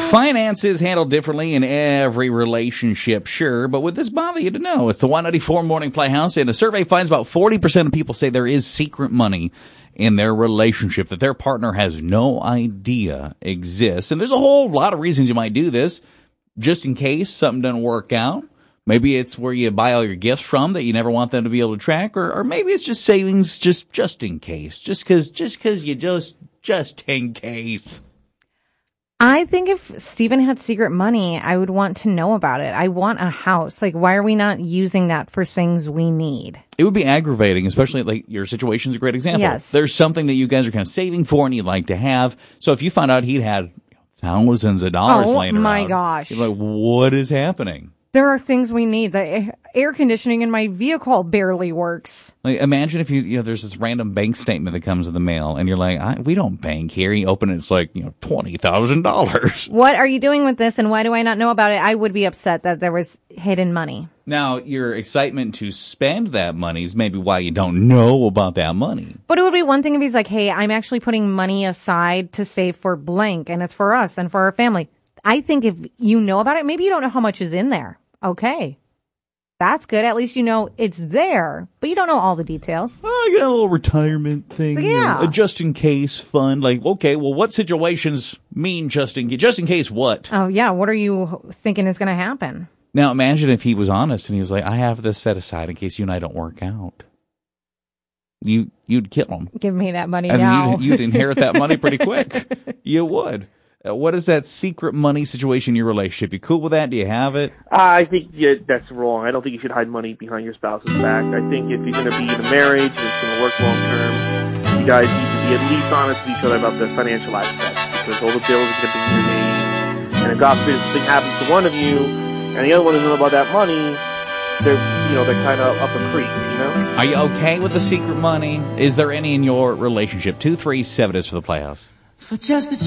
Finance is handled differently in every relationship, sure, but would this bother you to know? It's the 194 Morning Playhouse, and a survey finds about 40% of people say there is secret money in their relationship that their partner has no idea exists. And there's a whole lot of reasons you might do this, just in case something doesn't work out. Maybe it's where you buy all your gifts from that you never want them to be able to track, or maybe it's just savings just in case, just in case. I think if Steven had secret money, I would want to know about it. I want a house. Like, why are we not using that for things we need? It would be aggravating, especially like your situation's a great example. Yes. There's something that you guys are kind of saving for and you'd like to have. So if you found out he'd had thousands of dollars laying around. Oh my gosh. You're like, what is happening? There are things we need. The air conditioning in my vehicle barely works. Like, imagine if there's this random bank statement that comes in the mail, and you're like, we don't bank here. You open it, it's like, $20,000. What are you doing with this, and why do I not know about it? I would be upset that there was hidden money. Now, your excitement to spend that money is maybe why you don't know about that money. But it would be one thing if he's like, hey, I'm actually putting money aside to save for blank, and it's for us and for our family. I think if you know about it, maybe you don't know how much is in there. Okay. That's good. At least you know it's there, but you don't know all the details. Oh, I got a little retirement thing. Yeah. A just in case fund. Like, okay, well, what situations mean just in case what? Oh, yeah. What are you thinking is going to happen? Now, imagine if he was honest and he was like, I have this set aside in case you and I don't work out. You'd kill him. Give me that money now. You'd inherit that money pretty quick. You would. What is that secret money situation in your relationship? You cool with that? Do you have it? I think that's wrong. I don't think you should hide money behind your spouse's back. I think if you're going to be in a marriage and it's going to work long term, you guys need to be at least honest with each other about the financial aspect, because all the bills are going to be in your name. And if God forbid something happens to one of you and the other one doesn't know about that money, they're kind of up a creek, Are you okay with the secret money? Is there any in your relationship? 237 is for the Playhouse. For just the